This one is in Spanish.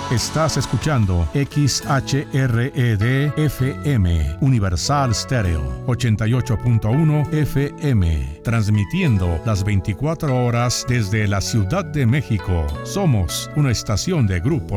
Estás escuchando XHRED-FM, Universal Stereo, 88.1 FM, transmitiendo las 24 horas desde la Ciudad de México. Somos una estación de Grupo